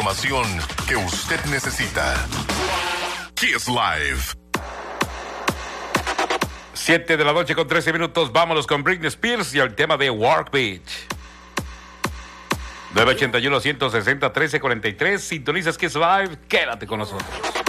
información que usted necesita. Kiss Live. 7 de la noche con 13 minutos. Vámonos con Britney Spears y el tema de Work Beach. 981-160-1343. Sintonizas Kiss Live. Quédate con nosotros.